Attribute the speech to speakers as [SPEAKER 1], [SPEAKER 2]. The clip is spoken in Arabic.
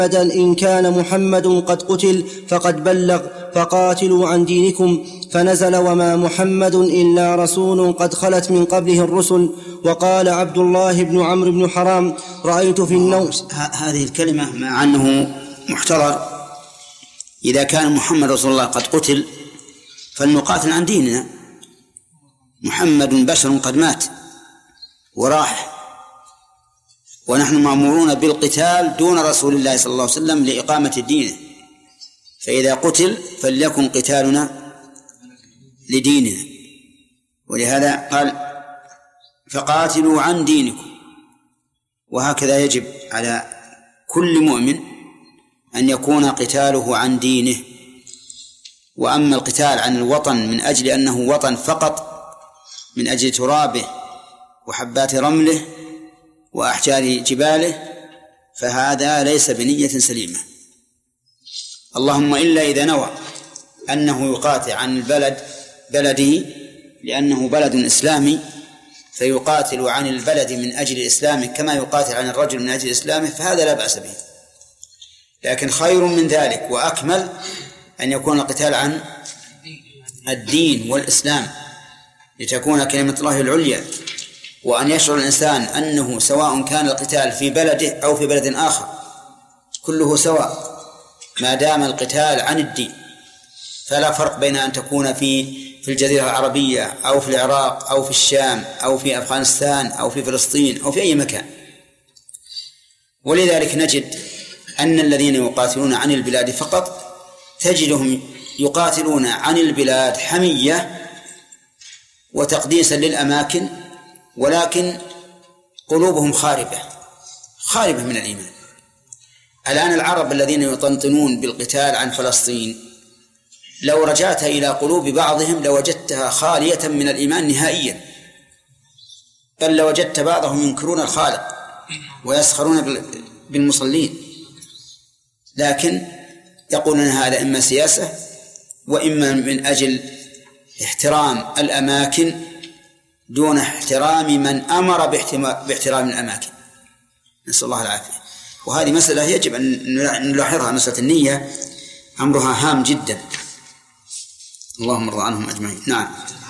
[SPEAKER 1] إن كان محمد قد قتل فقد بلغ فقاتلوا عن دينكم، فنزل وما محمد إلا رسول قد خلت من قبله الرسل. وقال عبد الله بن عمرو بن حرام رأيت في النوم.
[SPEAKER 2] هذه الكلمة مع أنه محتضر، إذا كان محمد رسول الله قد قتل فلنقاتل عن ديننا، محمد بشر قد مات وراح، ونحن مأمورون بالقتال دون رسول الله صلى الله عليه وسلم لإقامة دينه، فإذا قتل فليكن قتالنا لديننا. ولهذا قال فقاتلوا عن دينكم. وهكذا يجب على كل مؤمن أن يكون قتاله عن دينه. وأما القتال عن الوطن من أجل أنه وطن فقط، من أجل ترابه وحبات رمله وأحجار جباله، فهذا ليس بنية سليمة. اللهم إلا إذا نوى أنه يقاتل عن بلده لأنه بلد إسلامي، فيقاتل عن البلد من أجل إسلامه كما يقاتل عن الرجل من أجل إسلامه، فهذا لا بأس به. لكن خير من ذلك وأكمل أن يكون القتال عن الدين والإسلام لتكون كلمة الله العليا، وأن يشعر الإنسان أنه سواء كان القتال في بلده أو في بلد آخر كله سواء ما دام القتال عن الدين، فلا فرق بين أن تكون في الجزيرة العربية أو في العراق أو في الشام أو في أفغانستان أو في فلسطين أو في أي مكان. ولذلك نجد أن الذين يقاتلون عن البلاد فقط تجدهم يقاتلون عن البلاد حمية وتقديسا للأماكن، ولكن قلوبهم خاربة من الإيمان. الآن العرب الذين يطنطنون بالقتال عن فلسطين لو رجعت إلى قلوب بعضهم لوجدتها خالية من الإيمان نهائيا، بل لوجدت بعضهم ينكرون الخالق ويسخرون بالمصلين، لكن يقولون هذا إما سياسة وإما من أجل احترام الأماكن دون احترام من أمر باحترام الأماكن، نسأل الله العافية. وهذه مسألة يجب أن نلاحظها، مسألة النية أمرها هام جدا. اللهم ارضى عنهم أجمعين. نعم.